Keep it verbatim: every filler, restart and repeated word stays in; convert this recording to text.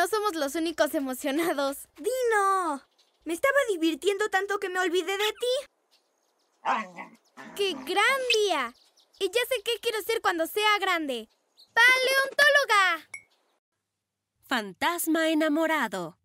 somos los únicos emocionados. ¡Dino! Me estaba divirtiendo tanto que me olvidé de ti. ¡Qué gran día! Y ya sé qué quiero ser cuando sea grande. ¡Paleontóloga! Fantasma enamorado.